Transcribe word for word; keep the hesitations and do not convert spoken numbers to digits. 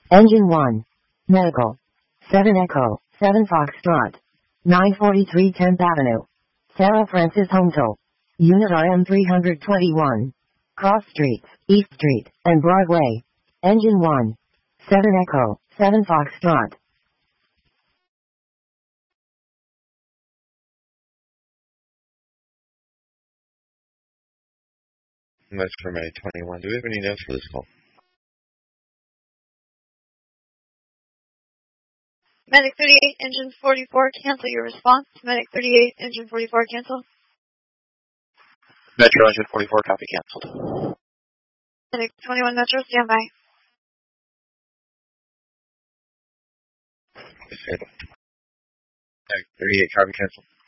Engine one. Medical. seven Echo, seven Foxtrot. nine forty-three tenth Avenue. Sarah Francis Hometow. Unit R M three twenty-one. Cross Streets, East Street, and Broadway. Engine one. seven Echo, seven Foxtrot. That's for May twenty-one. Do we have any notes for this call? Medic thirty-eight, engine forty-four, cancel your response. Medic thirty-eight, engine forty-four, cancel. Metro engine forty-four, copy, canceled. Medic twenty-one, Metro, standby. Medic thirty-eight, copy, canceled.